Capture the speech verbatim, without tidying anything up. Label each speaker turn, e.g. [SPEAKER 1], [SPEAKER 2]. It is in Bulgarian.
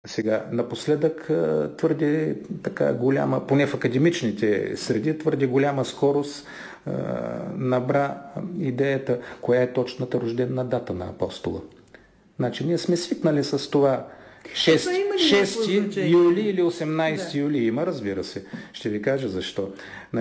[SPEAKER 1] Сега, напоследък твърде така голяма, поне в академичните среди, твърде голяма скорост е, набра идеята, коя е точната рождена дата на апостола. Значи, ние сме свикнали с това. шести юли или осемнайсети
[SPEAKER 2] да.
[SPEAKER 1] юли има, разбира се. Ще ви кажа защо.